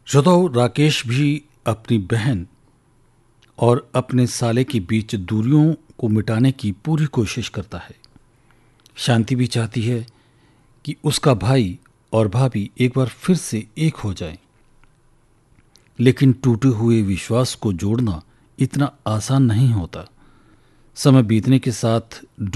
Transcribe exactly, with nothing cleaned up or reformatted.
श्रोताओ, राकेश भी अपनी बहन और अपने साले के बीच दूरियों को मिटाने की पूरी कोशिश करता है। शांति भी चाहती है कि उसका भाई और भाभी एक बार फिर से एक हो जाएं। लेकिन टूटे हुए विश्वास को जोड़ना इतना आसान नहीं होता। समय बीतने के साथ